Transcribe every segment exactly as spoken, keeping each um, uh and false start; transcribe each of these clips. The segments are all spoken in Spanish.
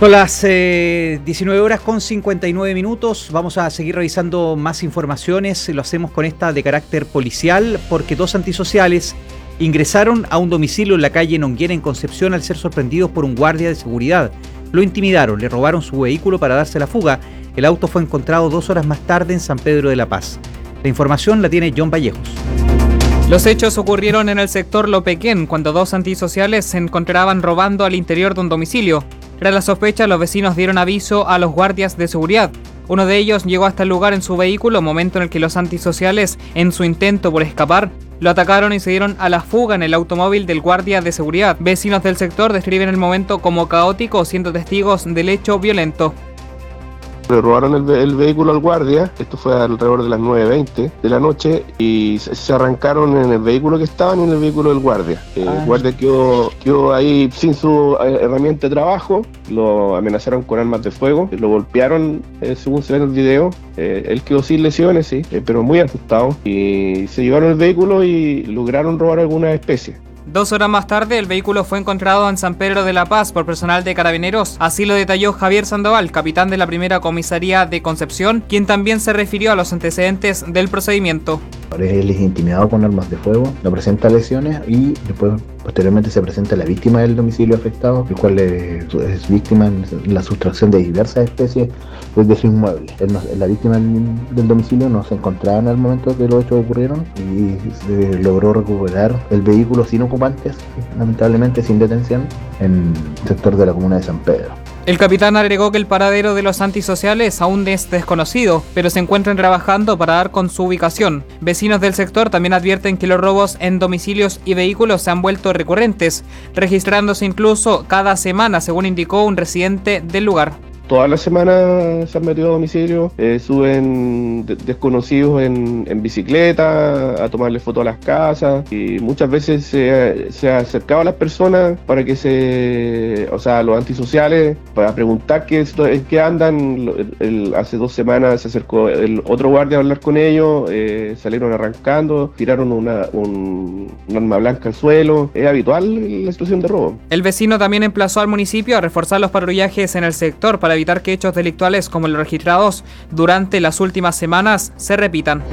Son las eh, diecinueve horas con cincuenta y nueve minutos. Vamos a seguir revisando más informaciones. Lo hacemos con esta de carácter policial porque dos antisociales ingresaron a un domicilio en la calle Nonguera en Concepción al ser sorprendidos por un guardia de seguridad. Lo intimidaron, le robaron su vehículo para darse la fuga. El auto fue encontrado dos horas más tarde en San Pedro de la Paz. La información la tiene John Vallejos. Los hechos ocurrieron en el sector Lopequén, cuando dos antisociales se encontraban robando al interior de un domicilio. Tras la sospecha, los vecinos dieron aviso a los guardias de seguridad. Uno de ellos llegó hasta el lugar en su vehículo, momento en el que los antisociales, en su intento por escapar, lo atacaron y se dieron a la fuga en el automóvil del guardia de seguridad. Vecinos del sector describen el momento como caótico, siendo testigos del hecho violento. Le robaron el, el vehículo al guardia, esto fue alrededor de las nueve veinte de la noche, y se, se arrancaron en el vehículo que estaban y en el vehículo del guardia. El ah. guardia quedó, quedó ahí sin su herramienta de trabajo, lo amenazaron con armas de fuego, lo golpearon, eh, según se ve en el video. Eh, él quedó sin lesiones, sí, eh, pero muy asustado, y se llevaron el vehículo y lograron robar alguna especie. Dos horas más tarde, el vehículo fue encontrado en San Pedro de la Paz por personal de Carabineros. Así lo detalló Javier Sandoval, capitán de la primera comisaría de Concepción, quien también se refirió a los antecedentes del procedimiento. Él es intimidado con armas de fuego, no presenta lesiones y después posteriormente se presenta la víctima del domicilio afectado, el cual es, es víctima en la sustracción de diversas especies de su inmueble. Él no, la víctima del, del domicilio no se encontraba en el momento que los hechos ocurrieron y se logró recuperar el vehículo sin ocupantes, lamentablemente sin detención, en el sector de la comuna de San Pedro. El capitán agregó que el paradero de los antisociales aún es desconocido, pero se encuentran trabajando para dar con su ubicación. Vecinos del sector también advierten que los robos en domicilios y vehículos se han vuelto recurrentes, registrándose incluso cada semana, según indicó un residente del lugar. Todas las semanas se han metido a domicilio, eh, suben de- desconocidos en, en bicicleta a tomarle fotos a las casas, y muchas veces se, se ha acercado a las personas para que se, o sea, los antisociales, para preguntar qué, en qué andan. El, el, hace dos semanas se acercó el otro guardia a hablar con ellos, eh, salieron arrancando, tiraron una, un, un arma blanca al suelo. Es habitual la situación de robo. El vecino también emplazó al municipio a reforzar los patrullajes en el sector para evitar que hechos delictuales como los registrados durante las últimas semanas se repitan.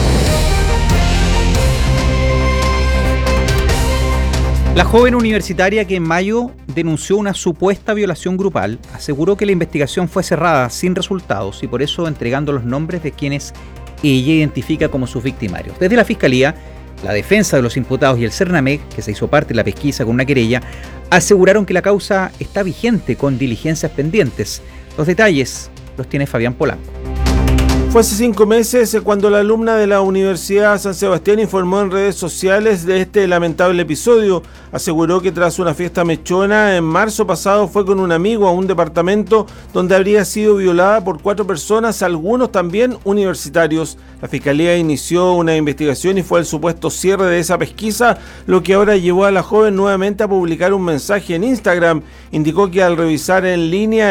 La joven universitaria que en mayo denunció una supuesta violación grupal aseguró que la investigación fue cerrada sin resultados y por eso entregando los nombres de quienes ella identifica como sus victimarios. Desde la Fiscalía, la defensa de los imputados y el CERNAMEC, que se hizo parte de la pesquisa con una querella, aseguraron que la causa está vigente con diligencias pendientes. Los detalles los tiene Fabián Polanco. Fue hace cinco meses cuando la alumna de la Universidad San Sebastián informó en redes sociales de este lamentable episodio. Aseguró que tras una fiesta mechona en marzo pasado fue con un amigo a un departamento donde habría sido violada por cuatro personas, algunos también universitarios. La Fiscalía inició una investigación y fue el supuesto cierre de esa pesquisa lo que ahora llevó a la joven nuevamente a publicar un mensaje en Instagram. Indicó que al revisar en línea